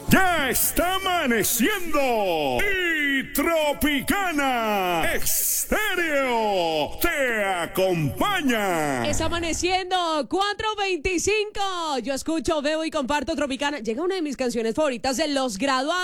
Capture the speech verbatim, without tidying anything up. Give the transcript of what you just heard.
Ya está amaneciendo y Tropicana Estéreo te acompaña. Está amaneciendo, cuatro veinticinco. Yo escucho, veo y comparto Tropicana. Llega una de mis canciones favoritas de Los Graduados.